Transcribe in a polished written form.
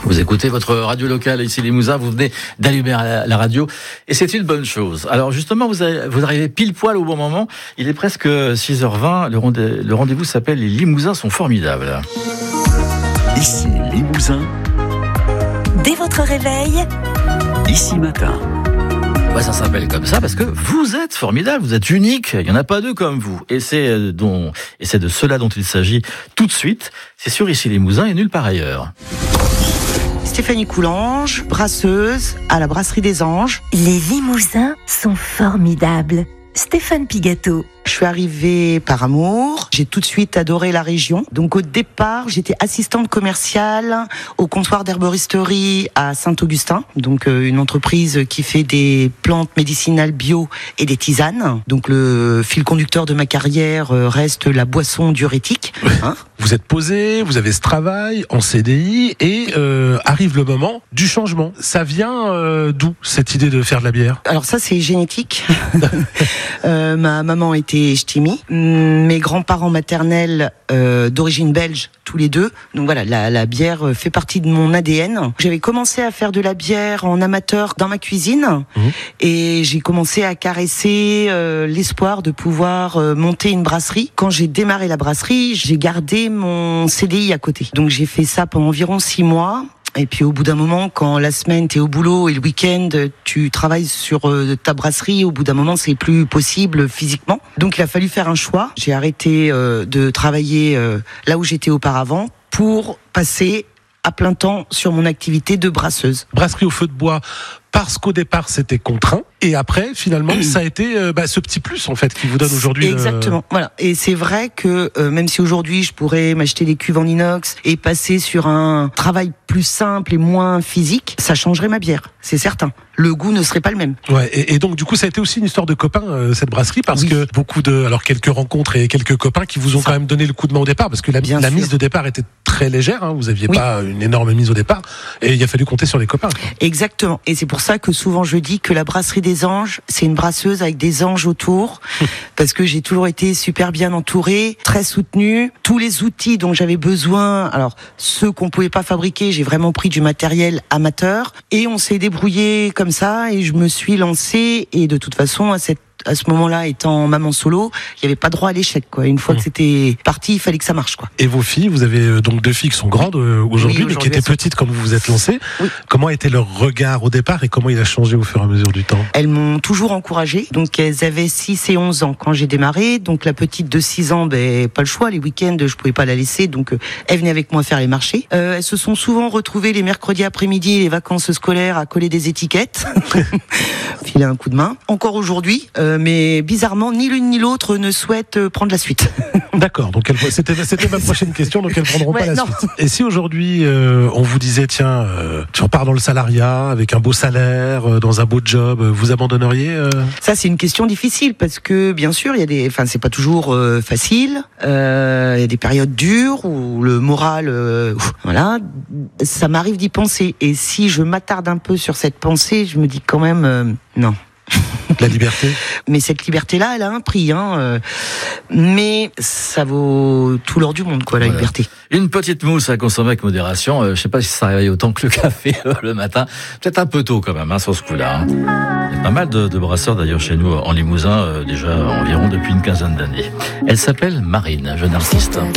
Vous écoutez votre radio locale ici Limousin, vous venez d'allumer la radio et c'est une bonne chose. Alors justement, vous arrivez pile poil au bon moment. Il est presque 6h20, le rendez-vous s'appelle « Les Limousins sont formidables ». Ici Limousin. Dès votre réveil, Ici Matin. Ouais, ça s'appelle comme ça parce que vous êtes formidable, vous êtes unique, il n'y en a pas deux comme vous. Et c'est de cela dont il s'agit tout de suite. C'est sur Ici Limousin et nulle part ailleurs. Stéphanie Coulange, brasseuse à la Brasserie des Anges. les Limousins sont formidables. Stéphane Pigato. Je suis arrivée par amour. J'ai tout de suite adoré la région. Donc au départ, j'étais assistante commerciale au comptoir d'herboristerie à Saint-Augustin. Donc une entreprise qui fait des plantes médicinales bio et des tisanes. Donc le fil conducteur de ma carrière reste la boisson diurétique. Hein ? Vous êtes posé, vous avez ce travail en CDI et arrive le moment du changement. Ça vient d'où cette idée de faire de la bière ? Alors ça, c'est génétique. Ma maman était ch'timi. Mes grands-parents maternels d'origine belge, tous les deux. Donc voilà, la bière fait partie de mon ADN. J'avais commencé à faire de la bière en amateur dans ma cuisine et j'ai commencé à caresser l'espoir de pouvoir monter une brasserie. Quand j'ai démarré la brasserie, j'ai gardé mon CDI à côté. Donc j'ai fait ça pendant environ 6 mois. Et puis au bout d'un moment, quand la semaine t'es au boulot et le week-end tu travailles sur ta brasserie, au bout d'un moment c'est plus possible physiquement. Donc il a fallu faire un choix. J'ai arrêté de travailler là où j'étais auparavant pour passer à plein temps sur mon activité de brasseuse. Brasserie au feu de bois, parce qu'au départ c'était contraint et après finalement ça a été ce petit plus en fait qui vous donne aujourd'hui. Exactement. Voilà. Et c'est vrai que même si aujourd'hui je pourrais m'acheter des cuves en inox et passer sur un travail plus simple et moins physique, ça changerait ma bière, c'est certain. Le goût ne serait pas le même. Ouais. Et donc du coup ça a été aussi une histoire de copains cette brasserie parce que quelques rencontres et quelques copains qui vous ont quand même donné le coup de main au départ parce que la mise de départ était très légère. Hein, vous aviez pas une énorme mise au départ et il a fallu compter sur les copains. Quoi. Exactement. Et c'est pour ça que souvent je dis que la Brasserie des Anges, c'est une brasseuse avec des anges autour, parce que j'ai toujours été super bien entourée, très soutenue. Tous les outils dont j'avais besoin, alors ceux qu'on pouvait pas fabriquer, j'ai vraiment pris du matériel amateur, et on s'est débrouillé comme ça, et je me suis lancée, et de toute façon, à ce moment-là, étant maman solo, il n'y avait pas droit à l'échec, quoi. Une fois que c'était parti, il fallait que ça marche, quoi. Et vos filles, vous avez donc 2 filles qui sont grandes aujourd'hui, mais qui étaient petites quand vous vous êtes lancées. Oui. Comment était leur regard au départ et comment il a changé au fur et à mesure du temps ? Elles m'ont toujours encouragée. Donc, elles avaient 6 et 11 ans quand j'ai démarré. Donc, la petite de 6 ans, pas le choix. Les week-ends, je pouvais pas la laisser. Donc, elle venait avec moi faire les marchés. Elles se sont souvent retrouvées les mercredis après-midi, les vacances scolaires, à coller des étiquettes. Filer un coup de main. Encore aujourd'hui, mais bizarrement, ni l'une ni l'autre ne souhaite prendre la suite. D'accord, donc c'était ma prochaine question, donc elles prendront pas la suite. Et si aujourd'hui on vous disait tiens, tu repars dans le salariat avec un beau salaire, dans un beau job, vous abandonneriez Ça c'est une question difficile parce que bien sûr c'est pas toujours facile. Il y a des périodes dures où le moral, ça m'arrive d'y penser. Et si je m'attarde un peu sur cette pensée, je me dis quand même non. La liberté. Mais cette liberté-là, elle a un prix, mais ça vaut tout l'or du monde, quoi, la liberté. Une petite mousse à consommer avec modération. Je sais pas si ça réveille autant que le café le matin. Peut-être un peu tôt quand même, sur ce coup-là. Il y a pas mal de brasseurs d'ailleurs chez nous en Limousin, déjà environ depuis une quinzaine d'années. Elle s'appelle Marine, jeune artiste.